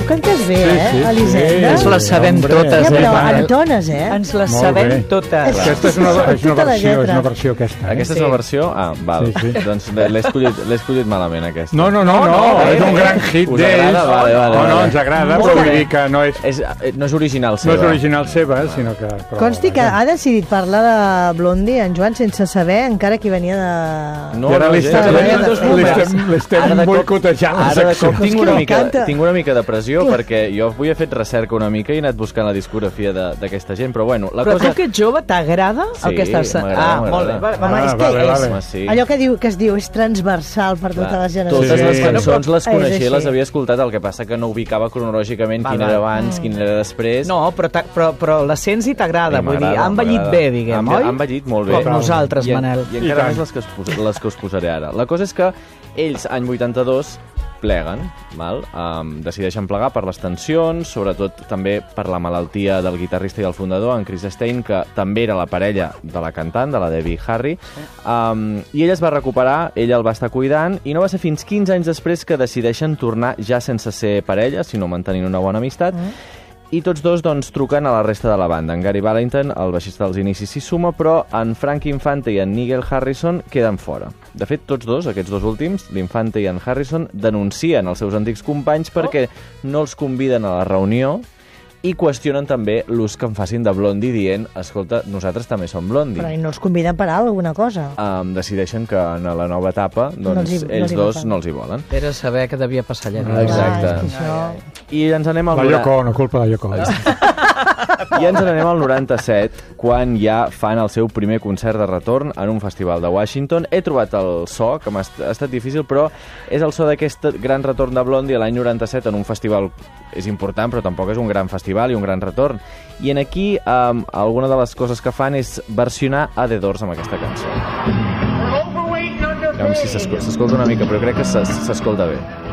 cantes bé, Elisenda? Ens les sabem totes, però entones, Ens les sabem totes. Aquesta és una versió aquesta. Aquesta és una versió? Ah, val. Doncs l'he escollit malament, aquesta. No, és un gran hit d'ells. No, ens agrada, però vull dir que no és... No és original seva. No és original seva, sinó que... Consti que ha decidit parlar de Blondie, en Joan, sense saber encara qui venia de... No, l'estem boicotejant la secció. Tinc una mica de pressió perquè jo avui he fet recerca una mica i he anat buscant la discografia d'aquesta gent, però bueno... Però tu que ets jove, t'agrada el que estàs... Ah, molt bé. Allò que es diu és transversal per totes les generacions. Totes les cançons les coneixia, les havia escoltat, el que passa que no ubicava cronològicament quin era abans, quin era després... No, però la sents i t'agrada, vull dir, ha envellit bé, diguem, oi? Ha envellit molt bé. Com nosaltres, Manel. I encara més les que us posaré ara. La cosa és que ells, any 82, pleguen, decideixen plegar per les tensions, sobretot també per la malaltia del guitarrista i el fundador, en Chris Stein, que també era la parella de la cantant, de la Debbie Harry, i ella es va recuperar, ella el va estar cuidant, i no va ser fins 15 anys després que decideixen tornar ja sense ser parella, sinó mantenint una bona amistat, i tots dos doncs, truquen a la resta de la banda. En Gary Valentine, el baixista dels inicis, s'hi suma, però en Frank Infante i en Nigel Harrison queden fora. De fet, tots dos, aquests dos últims, l'Infante i en Harrison, denuncien els seus antics companys perquè no els conviden a la reunió i qüestionen també l'ús que en facin de Blondie dient, escolta, nosaltres també som Blondie. Però no els conviden per alguna cosa. Decideixen que en la nova etapa doncs, ells dos no els hi volen. Era saber que devia passar allà. Exacte. I ens anem al... La Yoko Ono, culpa de Yoko Ono. I ens n'anem al 97, quan ja fan el seu primer concert de retorn en un festival de Washington. He trobat el so, que m'ha estat difícil, però és el so d'aquest gran retorn de Blondie a l'any 97 en un festival, és important, però tampoc és un gran festival i un gran retorn. I en aquí, alguna de les coses que fan és versionar a The Doors amb aquesta cançó. A veure si s'escolta una mica, però crec que s'escolta bé.